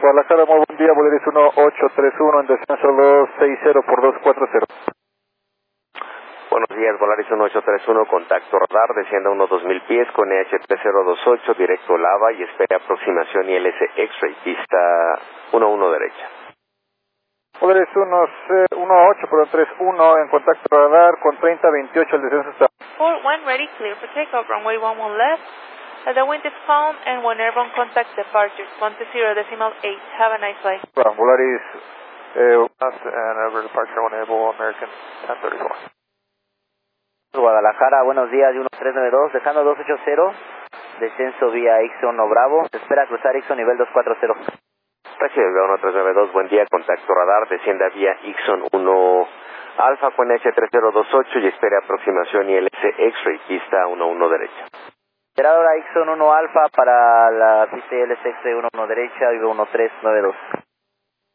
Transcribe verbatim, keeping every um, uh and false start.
Guadalajara, muy buen día, Volaris uno ocho tres uno en descenso dos seis cero por dos cuatro cero. Buenos días, Volaris uno ocho tres uno, contacto radar, descienda unos dos mil pies con E H tres cero dos ocho, directo Lava y espere aproximación I L S X-Ray, pista uno uno derecha. Volaris uno ocho tres uno en contacto radar con treinta veintiocho, el descenso está. four one, ready, clear for takeoff, runway one one left. Uh, the wind is calm and when airborne contact departures, one to zero decimal eight. Have a nice flight. Bueno, Volaris, eh, and over departure one able American ten thirty-four. Guadalajara, buenos días, uno tres nueve dos, dejando dos ochenta, descenso vía Ixon o Bravo, se espera cruzar Ixon nivel dos cuatro cero. Taxi uno tres nueve dos, buen día, contacto radar, descienda vía Ixon uno Alfa con E H tres cero dos ocho y espere aproximación I L S X-Ray, pista uno uno derecha. Será ahora Ixon uno Alfa para la pista I L S X-Ray uno uno derecha, vivo uno tres nueve dos.